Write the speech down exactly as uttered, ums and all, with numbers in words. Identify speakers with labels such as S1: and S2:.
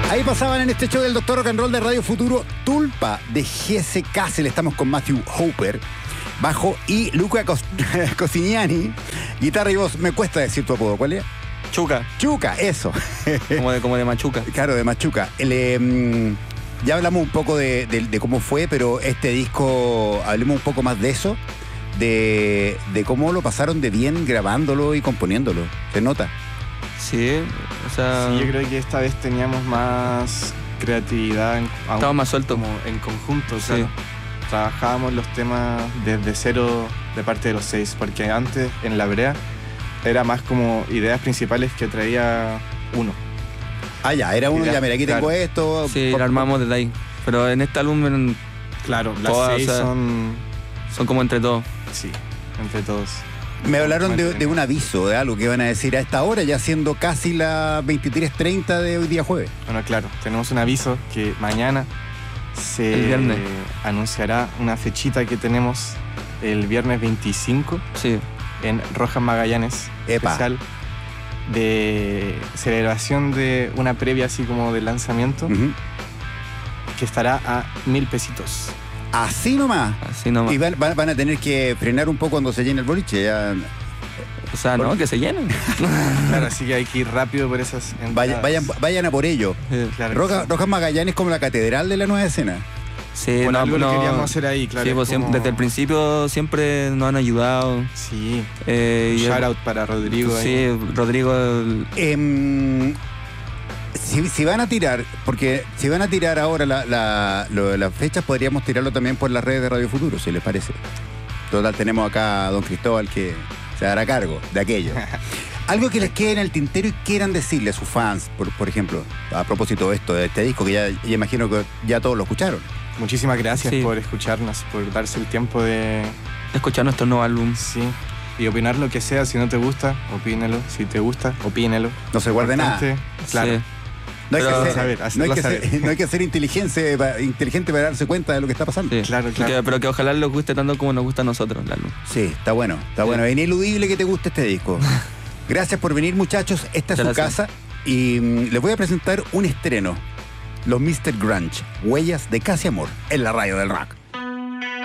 S1: Ahí pasaban en este show del Doctor Rock and Roll de Radio Futuro, Tulpa de Jesse Castle. Estamos con Matthew Hooper, bajo, y Luca Cos Cosignani, guitarra y voz. Me cuesta decir tu apodo, ¿cuál es?
S2: Chuca.
S1: Chuca, eso.
S2: Como de, como de Machuca.
S1: Claro, de Machuca. El, eh, ya hablamos un poco de, de, de cómo fue, pero este disco, hablemos un poco más de eso, de, de cómo lo pasaron de bien grabándolo y componiéndolo. ¿Se nota?
S2: Sí, o sea...
S3: Sí, yo creo que esta vez teníamos más creatividad.
S2: Estamos más sueltos.
S3: Como en conjunto,
S2: Sí.
S3: claro. Trabajábamos los temas desde cero de parte de los seis, porque antes, en La Brea, era más como ideas principales que traía uno.
S1: Ah, ya, era uno,
S3: Ya,
S1: ya, mira, aquí
S3: claro.
S1: tengo esto.
S2: Sí, lo armamos desde ahí. Pero en este álbum en-
S3: Claro, las
S2: Todas,
S3: seis
S2: o sea,
S3: son...
S2: son como entre todos.
S3: Sí, entre todos.
S1: Me hablaron de, de un aviso, de algo que van a decir a esta hora, ya siendo casi las veintitrés treinta de hoy día jueves.
S3: Bueno, claro, tenemos un aviso que mañana se
S2: El viernes.
S3: anunciará una fechita que tenemos el viernes veinticinco
S2: Sí.
S3: en Rojas Magallanes,
S1: Epa.
S3: especial de celebración de una previa así como de lanzamiento,
S1: Ujú.
S3: que estará a mil pesitos.
S1: Así nomás.
S2: Así nomás.
S1: Y van, van- van a tener que frenar un poco cuando se llene el boliche. Ya.
S2: O sea, no, que se llenen.
S3: Claro, así que hay que ir rápido por esas entradas.
S1: Vayan, vayan, vayan a por ello.
S2: Sí,
S3: Claro que
S1: Roja-
S3: sí.
S1: Rojas Magallanes como la catedral de la nueva escena.
S2: Sí,
S3: Bueno,
S2: no,
S3: algo
S2: no-
S3: lo queríamos hacer ahí, claro.
S2: Sí,
S3: es
S2: pues siempre-
S3: como-
S2: desde el principio siempre nos han ayudado.
S3: Sí,
S2: Eh, y-
S3: shout out para Rodrigo. ahí.
S2: Sí, Rodrigo. el-
S1: Em, si, si van a tirar, porque si van a tirar ahora la- la- lo de las fechas, podríamos tirarlo también por las redes de Radio Futuro, si les parece. Total, tenemos acá a don Cristóbal que se dará cargo de aquello. Algo que les quede en el tintero y quieran decirle a sus fans, por, por ejemplo, a propósito de esto, de este disco, que ya, ya imagino que ya todos lo escucharon.
S3: Muchísimas gracias
S2: Sí.
S3: por escucharnos, por darse el tiempo de...
S2: Escuchar nuestro nuevo álbum.
S3: Sí. Y opinar lo que sea. Si no te gusta, opínelo. Si te gusta, opínelo.
S1: No se guarde nada.
S3: Importante, Claro.
S2: Sí.
S1: No hay,
S2: Pero-
S1: que ser,
S3: Saber,
S1: no, hay
S3: hacerlo
S1: que ser,
S3: saber.
S1: no hay que ser inteligente, pa- inteligente para darse cuenta de lo que está pasando.
S2: Sí.
S3: Claro,
S2: Y
S3: claro.
S2: que- pero que ojalá les guste tanto como nos gusta a nosotros el álbum.
S1: Sí, está bueno, está
S2: Sí.
S1: bueno. Es ineludible que te guste este disco. Gracias por venir, muchachos. Esta es su
S2: Muchas gracias.
S1: casa y mm, les voy a presentar un estreno. Los mister Grunge, Huellas de Casi Amor, en la radio del rock.